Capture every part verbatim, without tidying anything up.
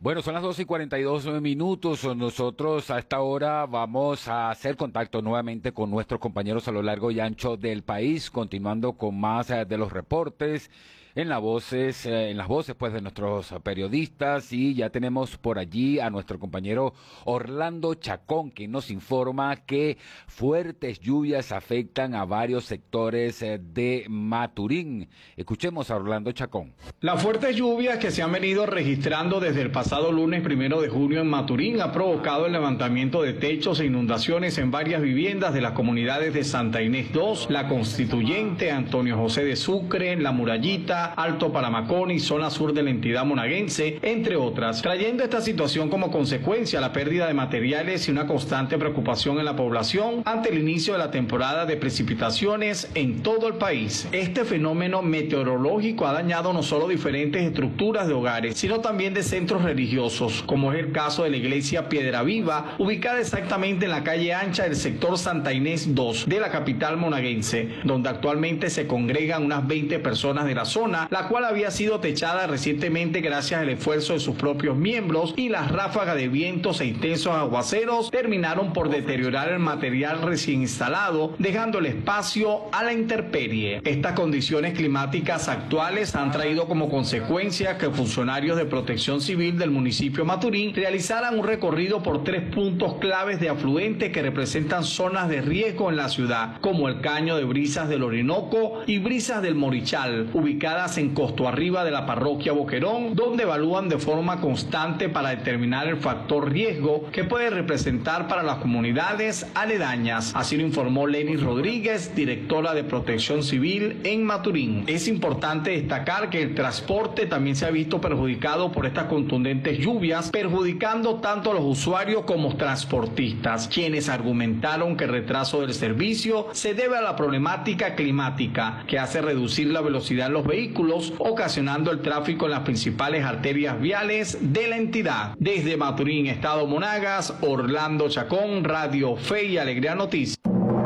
Bueno, son las doce y cuarenta y dos minutos. Nosotros a esta hora vamos a hacer contacto nuevamente con nuestros compañeros a lo largo y ancho del país, continuando con más eh, de los reportes en las voces, eh, en las voces pues de nuestros periodistas, y ya tenemos por allí a nuestro compañero Orlando Chacón, que nos informa que fuertes lluvias afectan a varios sectores eh, de Maturín. Escuchemos a Orlando Chacón. Las fuertes lluvias que se han venido registrando desde el pasado lunes primero de junio en Maturín ha provocado el levantamiento de techos e inundaciones en varias viviendas de las comunidades de Santa Inés dos, La Constituyente, Antonio José de Sucre, La Murallita, Alto Paramaconi, zona sur de la entidad monaguense, entre otras, trayendo esta situación como consecuencia la pérdida de materiales y una constante preocupación en la población ante el inicio de la temporada de precipitaciones en todo el país. Este fenómeno meteorológico ha dañado no solo diferentes estructuras de hogares, sino también de centros religiosos, como es el caso de la iglesia Piedra Viva, ubicada exactamente en la calle ancha del sector Santa Inés dos de la capital monaguense, donde actualmente se congregan unas veinte personas de la zona, la cual había sido techada recientemente gracias al esfuerzo de sus propios miembros, y las ráfagas de vientos e intensos aguaceros terminaron por deteriorar el material recién instalado, dejando el espacio a la intemperie. Estas condiciones climáticas actuales han traído como consecuencia que funcionarios de Protección Civil del municipio de Maturín realizaran un recorrido por tres puntos claves de afluentes que representan zonas de riesgo en la ciudad, como el Caño de Brisas del Orinoco y Brisas del Morichal, ubicadas en costo arriba de la parroquia Boquerón, donde evalúan de forma constante para determinar el factor riesgo que puede representar para las comunidades aledañas. Así lo informó Lenny Rodríguez, directora de Protección Civil en Maturín. Es importante destacar que el transporte también se ha visto perjudicado por estas contundentes lluvias, perjudicando tanto a los usuarios como transportistas, quienes argumentaron que el retraso del servicio se debe a la problemática climática, que hace reducir la velocidad en los vehículos, ocasionando el tráfico en las principales arterias viales de la entidad. Desde Maturín, Estado Monagas, Orlando Chacón, Radio Fe y Alegría Noticias.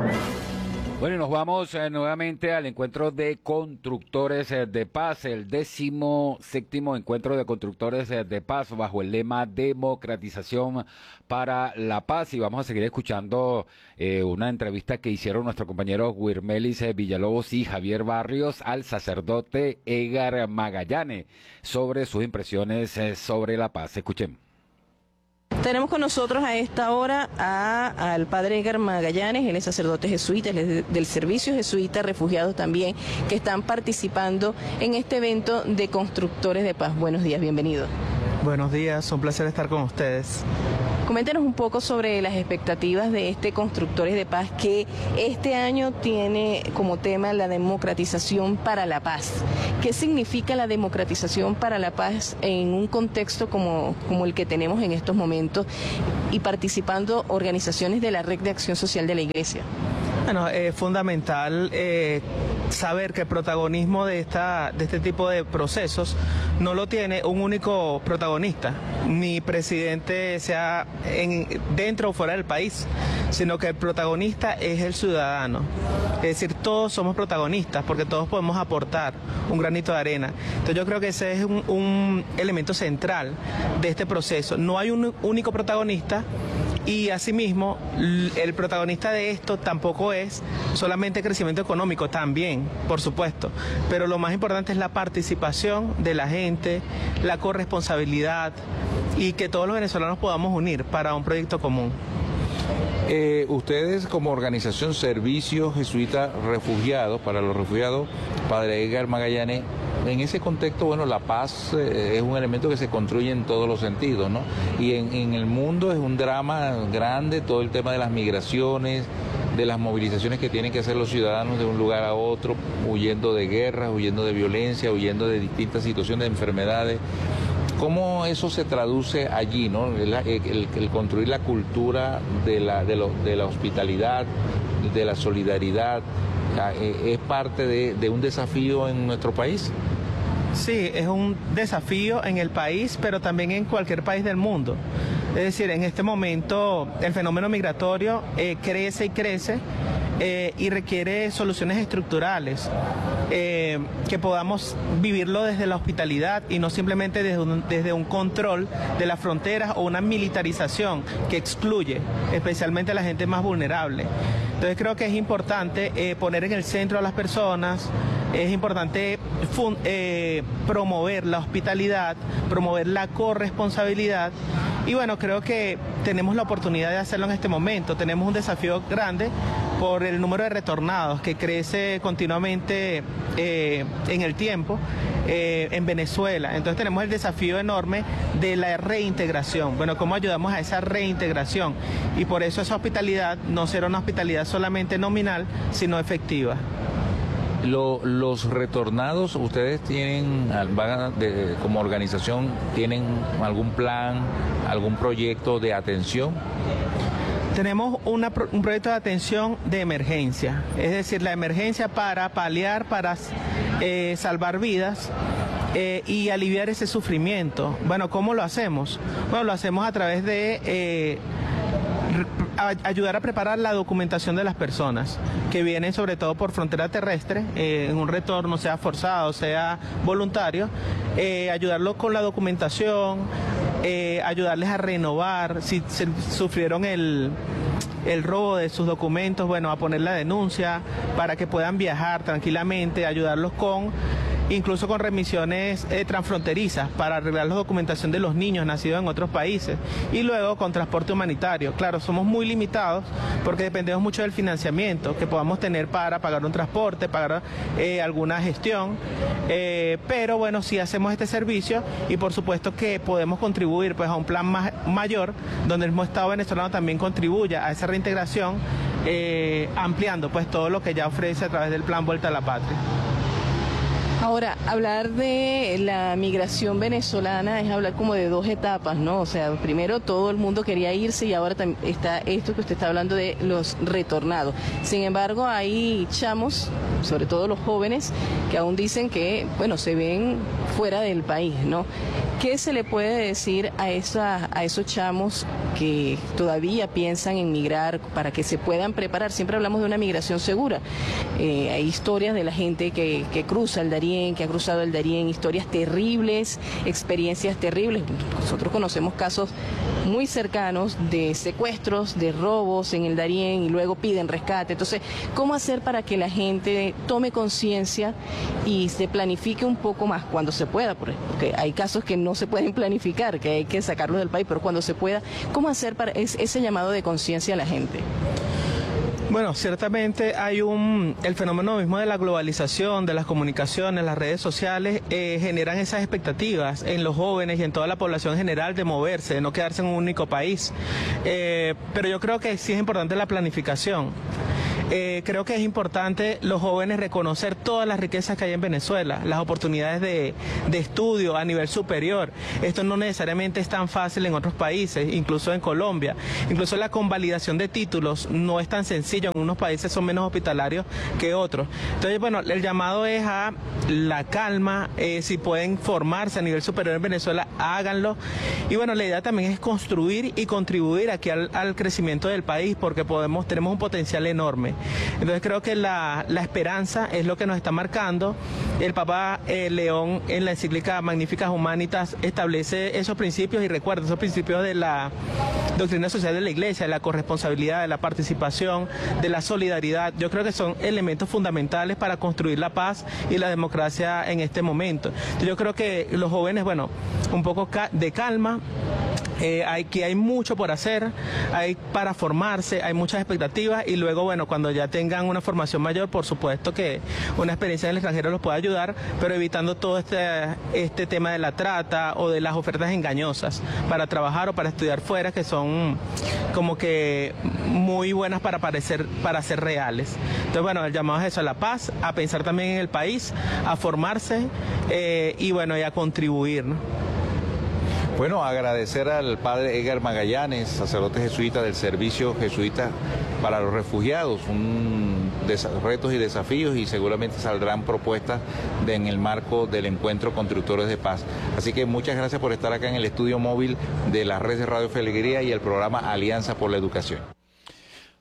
Bueno, y nos vamos eh, nuevamente al encuentro de constructores eh, de paz, el décimo séptimo encuentro de constructores eh, de paz bajo el lema Democratización para la Paz, y vamos a seguir escuchando eh, una entrevista que hicieron nuestros compañeros Wirmelis eh, Villalobos y Javier Barrios al sacerdote Edgar Magallanes sobre sus impresiones eh, sobre la paz. Escuchemos. Tenemos con nosotros a esta hora a, al padre Edgar Magallanes, él es sacerdote jesuita, él es del servicio jesuita, refugiados también, que están participando en este evento de constructores de paz. Buenos días, bienvenido. Buenos días, un placer estar con ustedes. Coméntenos un poco sobre las expectativas de este Constructores de Paz, que este año tiene como tema la democratización para la paz. ¿Qué significa la democratización para la paz en un contexto como, como el que tenemos en estos momentos y participando organizaciones de la Red de Acción Social de la Iglesia? Bueno, es fundamental eh, saber que el protagonismo de, esta, de este tipo de procesos no lo tiene un único protagonista, ni presidente sea en, dentro o fuera del país, sino que el protagonista es el ciudadano. Es decir, todos somos protagonistas porque todos podemos aportar un granito de arena. Entonces yo creo que ese es un, un elemento central de este proceso. No hay un único protagonista. Y asimismo, el protagonista de esto tampoco es solamente crecimiento económico, también, por supuesto, pero lo más importante es la participación de la gente, la corresponsabilidad y que todos los venezolanos podamos unir para un proyecto común. Eh, ustedes como organización Servicio Jesuita Refugiados, para los refugiados, Padre Edgar Magallanes, en ese contexto, bueno, la paz eh, es un elemento que se construye en todos los sentidos, ¿no? Y en, en el mundo es un drama grande todo el tema de las migraciones, de las movilizaciones que tienen que hacer los ciudadanos de un lugar a otro, huyendo de guerras, huyendo de violencia, huyendo de distintas situaciones de enfermedades. ¿Cómo eso se traduce allí, ¿no? El, el, el construir la cultura de la, de, lo, de la hospitalidad, de la solidaridad, ¿es parte de, de un desafío en nuestro país? Sí, es un desafío en el país, pero también en cualquier país del mundo. Es decir, en este momento el fenómeno migratorio eh, crece y crece eh, y requiere soluciones estructurales. eh, que podamos vivirlo desde la hospitalidad y no simplemente desde un, desde un control de las fronteras o una militarización que excluye especialmente a la gente más vulnerable. Entonces creo que es importante eh, poner en el centro a las personas, es importante fun, eh, promover la hospitalidad, promover la corresponsabilidad y bueno, creo que tenemos la oportunidad de hacerlo en este momento. Tenemos un desafío grande por el número de retornados que crece continuamente eh, en el tiempo eh, en Venezuela. Entonces tenemos el desafío enorme de la reintegración. Bueno, ¿cómo ayudamos a esa reintegración? Y por eso esa hospitalidad no será una hospitalidad solamente nominal, sino efectiva. Lo, los retornados, ¿ustedes tienen, van a, de, como organización, tienen algún plan, algún proyecto de atención? Tenemos una, un proyecto de atención de emergencia, es decir, la emergencia para paliar, para eh, salvar vidas eh, y aliviar ese sufrimiento. Bueno, ¿cómo lo hacemos? Bueno, lo hacemos a través de eh, ayudar a preparar la documentación de las personas que vienen sobre todo por frontera terrestre, eh, en un retorno, sea forzado, sea voluntario, eh, ayudarlos con la documentación, eh, ayudarles a renovar, si, si sufrieron el... el robo de sus documentos, bueno, a poner la denuncia para que puedan viajar tranquilamente, ayudarlos con, incluso con remisiones eh, transfronterizas para arreglar la documentación de los niños nacidos en otros países y luego con transporte humanitario. Claro, somos muy limitados porque dependemos mucho del financiamiento que podamos tener para pagar un transporte, pagar eh, alguna gestión, eh, pero bueno, sí hacemos este servicio y por supuesto que podemos contribuir pues a un plan más, mayor donde el mismo Estado venezolano también contribuya a esa reintegración, eh, ampliando pues todo lo que ya ofrece a través del plan Vuelta a la Patria. Ahora, hablar de la migración venezolana es hablar como de dos etapas, ¿no? O sea, primero todo el mundo quería irse y ahora está esto que usted está hablando de los retornados. Sin embargo, hay chamos, sobre todo los jóvenes, que aún dicen que, bueno, se ven fuera del país, ¿no? ¿Qué se le puede decir a, esa, a esos chamos que todavía piensan en migrar para que se puedan preparar? Siempre hablamos de una migración segura. Eh, hay historias de la gente que, que cruza el Darién, que ha cruzado el Darién, historias terribles, experiencias terribles. Nosotros conocemos casos muy cercanos de secuestros, de robos en el Darién y luego piden rescate. Entonces, ¿cómo hacer para que la gente tome conciencia y se planifique un poco más cuando se pueda? Porque hay casos que no se pueden planificar, que hay que sacarlos del país, pero cuando se pueda, ¿cómo hacer para ese llamado de conciencia a la gente? Bueno, ciertamente hay un, el fenómeno mismo de la globalización, de las comunicaciones, las redes sociales, eh, generan esas expectativas en los jóvenes y en toda la población en general de moverse, de no quedarse en un único país. Eh, pero yo creo que sí es importante la planificación. Eh, creo que es importante los jóvenes reconocer todas las riquezas que hay en Venezuela, las oportunidades de, de estudio a nivel superior. Esto no necesariamente es tan fácil en otros países, incluso en Colombia. Incluso la convalidación de títulos no es tan sencillo, en unos países son menos hospitalarios que otros. Entonces, bueno, el llamado es a la calma, eh, si pueden formarse a nivel superior en Venezuela, háganlo. Y bueno, la idea también es construir y contribuir aquí al, al crecimiento del país, porque podemos, tenemos un potencial enorme. Entonces creo que la, la esperanza es lo que nos está marcando. El Papa eh, León en la encíclica Magnificat Humanitas establece esos principios y recuerda esos principios de la doctrina social de la Iglesia, de la corresponsabilidad, de la participación, de la solidaridad. Yo creo que son elementos fundamentales para construir la paz y la democracia en este momento. Entonces, yo creo que los jóvenes, bueno, un poco de calma. Eh, hay que hay mucho por hacer, hay para formarse, hay muchas expectativas y luego, bueno, cuando ya tengan una formación mayor, por supuesto que una experiencia en el extranjero los puede ayudar, pero evitando todo este, este tema de la trata o de las ofertas engañosas para trabajar o para estudiar fuera, que son como que muy buenas para parecer, para ser reales. Entonces, bueno, el llamado es eso, a la paz, a pensar también en el país, a formarse eh, y bueno, y a contribuir, ¿no? Bueno, agradecer al padre Edgar Magallanes, sacerdote jesuita del Servicio Jesuita para los Refugiados, un retos y desafíos y seguramente saldrán propuestas de, en el marco del encuentro Constructores de Paz. Así que muchas gracias por estar acá en el estudio móvil de la red de Radio Fe y Alegría y el programa Alianza por la Educación.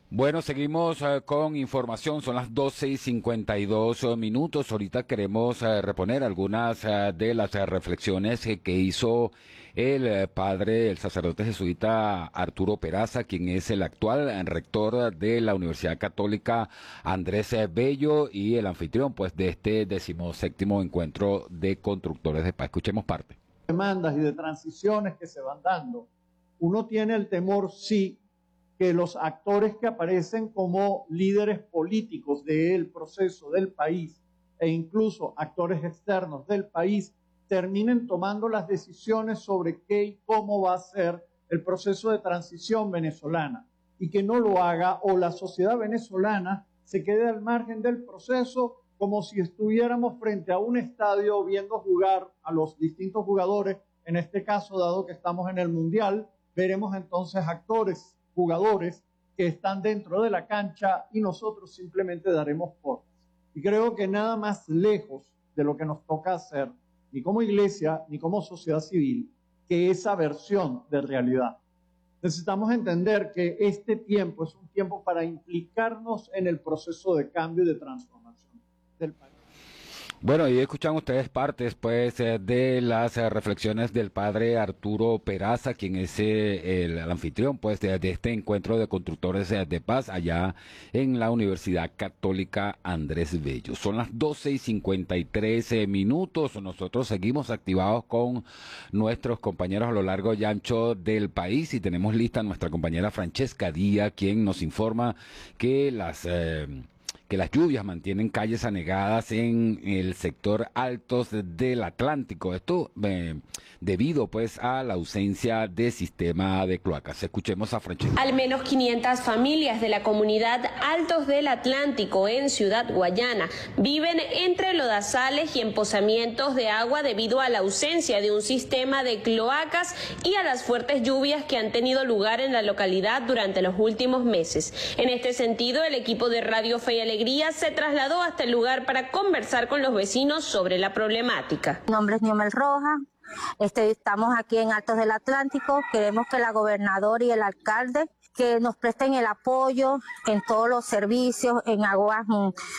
Bueno, seguimos uh, con información, son las doce y cincuenta y dos uh, minutos. Ahorita queremos uh, reponer algunas uh, de las uh, reflexiones eh, que hizo el uh, padre, el sacerdote jesuita Arturo Peraza, quien es el actual uh, rector de la Universidad Católica Andrés Bello y el anfitrión pues de este decimoséptimo encuentro de constructores de paz. Escuchemos parte. Demandas y de transiciones que se van dando. Uno tiene el temor, sí, que los actores que aparecen como líderes políticos del proceso del país e incluso actores externos del país terminen tomando las decisiones sobre qué y cómo va a ser el proceso de transición venezolana y que no lo haga o la sociedad venezolana se quede al margen del proceso como si estuviéramos frente a un estadio viendo jugar a los distintos jugadores. En este caso, dado que estamos en el Mundial, veremos entonces actores jugadores que están dentro de la cancha y nosotros simplemente daremos porras. Y creo que nada más lejos de lo que nos toca hacer, ni como iglesia, ni como sociedad civil, que esa versión de realidad. Necesitamos entender que este tiempo es un tiempo para implicarnos en el proceso de cambio y de transformación del país. Bueno, y escuchan ustedes partes pues eh, de las eh, reflexiones del padre Arturo Peraza, quien es eh, el, el anfitrión pues de, de este encuentro de constructores eh, de paz allá en la Universidad Católica Andrés Bello. Son las doce y cincuenta y tres eh, minutos. Nosotros seguimos activados con nuestros compañeros a lo largo y ancho del país y tenemos lista a nuestra compañera Francesca Díaz, quien nos informa que las... Eh, que las lluvias mantienen calles anegadas en el sector altos del Atlántico. Esto eh, debido pues a la ausencia de sistema de cloacas. Escuchemos a Francesca. Al menos quinientas familias de la comunidad Altos del Atlántico en Ciudad Guayana viven entre lodazales y empozamientos de agua debido a la ausencia de un sistema de cloacas y a las fuertes lluvias que han tenido lugar en la localidad durante los últimos meses. En este sentido, el equipo de Radio Fe y Alegría se trasladó hasta el lugar para conversar con los vecinos sobre la problemática. Mi nombre es Niomel Roja, este, estamos aquí en Altos del Atlántico, queremos que la gobernadora y el alcalde que nos presten el apoyo en todos los servicios, en aguas,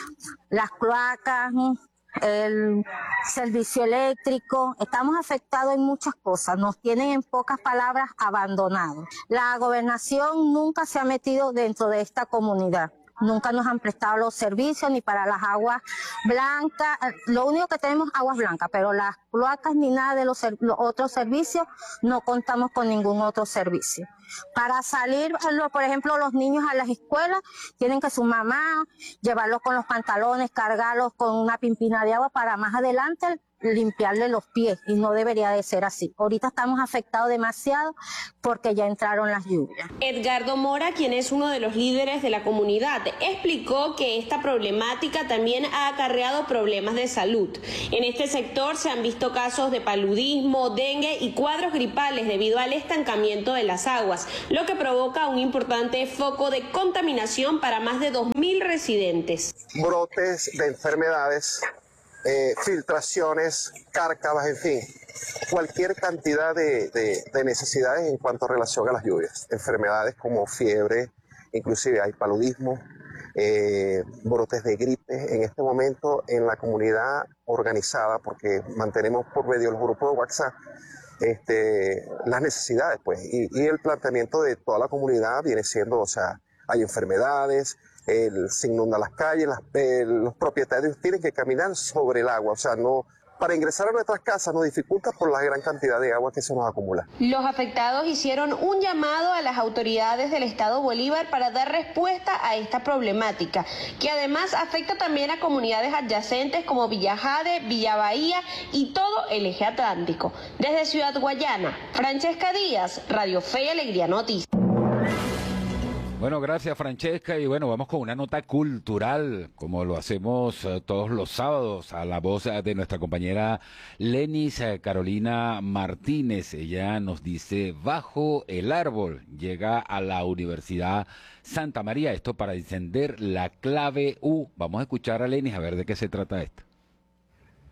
las cloacas, el servicio eléctrico. Estamos afectados en muchas cosas, nos tienen en pocas palabras abandonados. La gobernación nunca se ha metido dentro de esta comunidad. Nunca nos han prestado los servicios ni para las aguas blancas. Lo único que tenemos es aguas blancas, pero las cloacas ni nada de los, los otros servicios, no contamos con ningún otro servicio. Para salir, por ejemplo, los niños a las escuelas, tienen que su mamá llevarlos con los pantalones, cargarlos con una pimpina de agua para más adelante limpiarle los pies, y no debería de ser así. Ahorita estamos afectados demasiado porque ya entraron las lluvias. Edgardo Mora, quien es uno de los líderes de la comunidad, explicó que esta problemática también ha acarreado problemas de salud. En este sector se han visto casos de paludismo, dengue y cuadros gripales debido al estancamiento de las aguas, lo que provoca un importante foco de contaminación para más de dos mil residentes. Brotes de enfermedades, Eh, filtraciones, cárcavas, en fin, cualquier cantidad de, de, de necesidades en cuanto a relación a las lluvias. Enfermedades como fiebre, inclusive hay paludismo, eh, brotes de gripe. En este momento en la comunidad organizada, porque mantenemos por medio del grupo de WhatsApp este, las necesidades, pues, y, y el planteamiento de toda la comunidad viene siendo, o sea, hay enfermedades, El, se inundan las calles, las, eh, los propietarios tienen que caminar sobre el agua, o sea, no, para ingresar a nuestras casas nos dificulta por la gran cantidad de agua que se nos acumula. Los afectados hicieron un llamado a las autoridades del Estado Bolívar para dar respuesta a esta problemática, que además afecta también a comunidades adyacentes como Villa Jade, Villa Bahía y todo el eje atlántico. Desde Ciudad Guayana, Francesca Díaz, Radio Fe y Alegría Noticias. Bueno, gracias Francesca, y bueno, vamos con una nota cultural, como lo hacemos uh, todos los sábados, a la voz uh, de nuestra compañera Lenis uh, Carolina Martínez. Ella nos dice, Bajo el árbol, llega a la Universidad Santa María, esto para encender la clave U. Vamos a escuchar a Lenis a ver de qué se trata esto.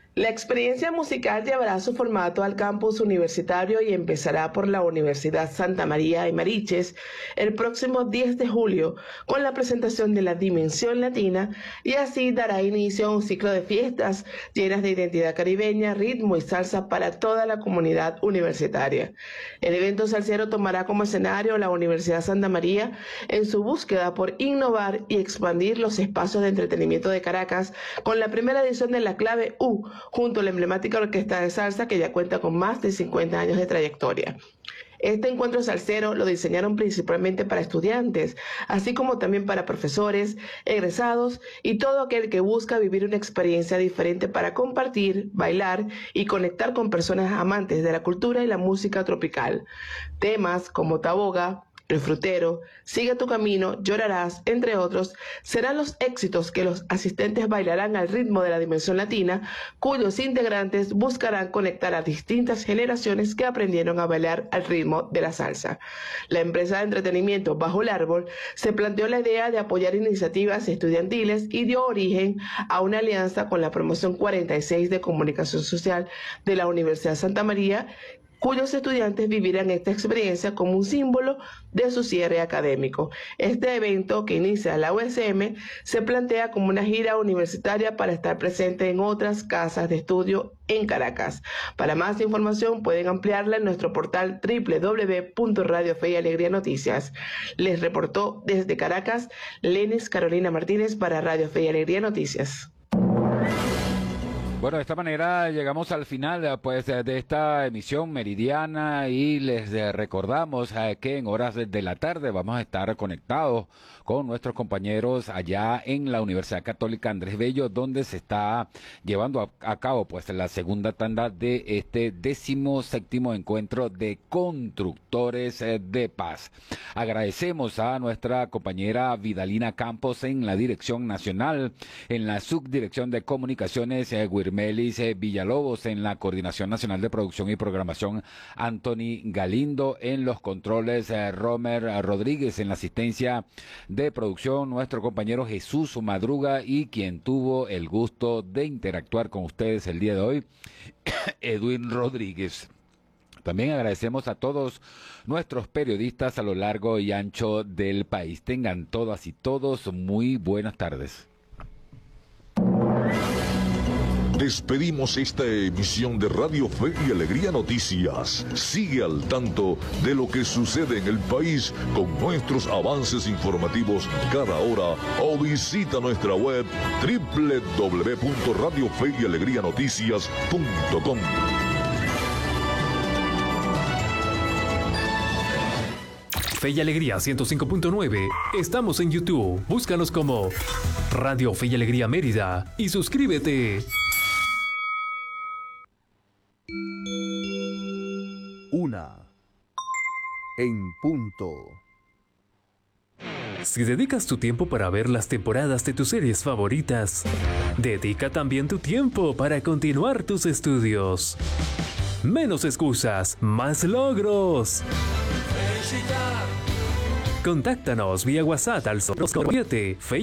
La experiencia musical llevará su formato al campus universitario y empezará por la Universidad Santa María de Mariches el próximo diez de julio con la presentación de la Dimensión Latina, y así dará inicio a un ciclo de fiestas llenas de identidad caribeña, ritmo y salsa para toda la comunidad universitaria. El evento salsero tomará como escenario la Universidad Santa María en su búsqueda por innovar y expandir los espacios de entretenimiento de Caracas con la primera edición de La Clave U, junto a la emblemática orquesta de salsa que ya cuenta con más de cincuenta años de trayectoria. Este encuentro salsero lo diseñaron principalmente para estudiantes, así como también para profesores, egresados y todo aquel que busca vivir una experiencia diferente para compartir, bailar y conectar con personas amantes de la cultura y la música tropical. Temas como Taboga, El Frutero, Sigue tu Camino, Llorarás, entre otros, serán los éxitos que los asistentes bailarán al ritmo de la Dimensión Latina, cuyos integrantes buscarán conectar a distintas generaciones que aprendieron a bailar al ritmo de la salsa. La empresa de entretenimiento Bajo el Árbol se planteó la idea de apoyar iniciativas estudiantiles y dio origen a una alianza con la promoción cuarenta y seis de Comunicación Social de la Universidad Santa María, cuyos estudiantes vivirán esta experiencia como un símbolo de su cierre académico. Este evento, que inicia la U S M, se plantea como una gira universitaria para estar presente en otras casas de estudio en Caracas. Para más información pueden ampliarla en nuestro portal doble u doble u doble u punto radio fe y alegría noticias. Les reportó desde Caracas Lenis Carolina Martínez para Radio Fe y Alegría Noticias. Bueno, de esta manera llegamos al final pues de esta emisión meridiana y les recordamos que en horas de la tarde vamos a estar conectados con nuestros compañeros allá en la Universidad Católica Andrés Bello, donde se está llevando a, a cabo pues la segunda tanda de este décimo séptimo encuentro de constructores de paz. Agradecemos a nuestra compañera Vidalina Campos en la dirección nacional, en la subdirección de comunicaciones eh, Melis eh, Villalobos, en la Coordinación Nacional de Producción y Programación Anthony Galindo, en los controles eh, Romer Rodríguez, en la asistencia de producción nuestro compañero Jesús Madruga, y quien tuvo el gusto de interactuar con ustedes el día de hoy, Edwin Rodríguez. También agradecemos a todos nuestros periodistas a lo largo y ancho del país. Tengan todas y todos muy buenas tardes. Despedimos esta emisión de Radio Fe y Alegría Noticias. Sigue al tanto de lo que sucede en el país con nuestros avances informativos cada hora o visita nuestra web doble u doble u doble u punto radio fe y alegría noticias punto com. Fe y Alegría ciento cinco punto nueve. Estamos en YouTube. Búscanos como Radio Fe y Alegría Mérida y suscríbete. Una en punto. Si dedicas tu tiempo para ver las temporadas de tus series favoritas, dedica también tu tiempo para continuar tus estudios. Menos excusas, más logros. Contáctanos vía WhatsApp al siete